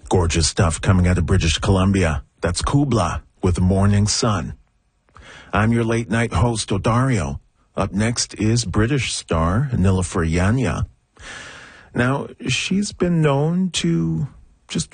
Gorgeous stuff coming out of British Columbia. That's Kubla with Morning Sun. I'm your late night host, Odario. Up next is British star Nilüfer Yanya. Now, she's been known to just